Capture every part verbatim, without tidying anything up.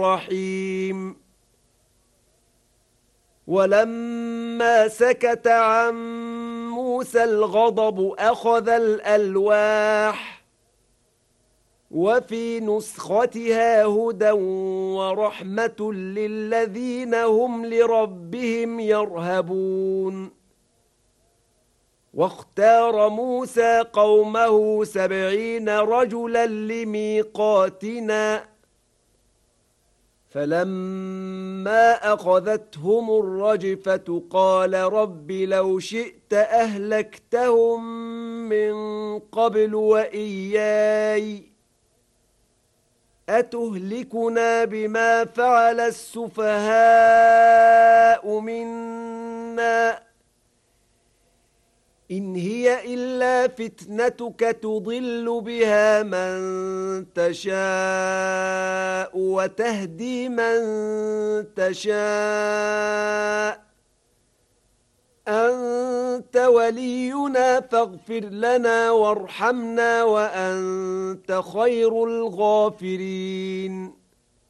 رحيم. ولما سكت عن موسى الغضب أخذ الألواح وفي نسختها هدى ورحمة للذين هم لربهم يرهبون. واختار موسى قومه سبعين رجلا لميقاتنا فلما أخذتهم الرجفة قال رب لو شئت أهلكتهم من قبل وإياي أتهلكنا بما فعل السفهاء منا إن هي إلا فتنتك تضل بها من تشاء وتهدي من تشاء أنت ولينا فاغفر لنا وارحمنا وأنت خير الغافرين.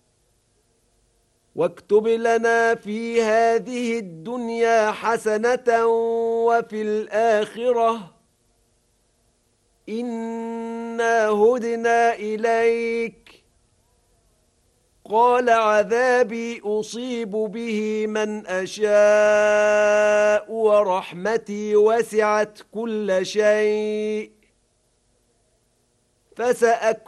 واكتب لنا في هذه الدنيا حسنة وفي الآخرة إنا هدنا إليك قال عذابي أصيب به من أشاء ورحمتي وسعت كل شيء فسأكتب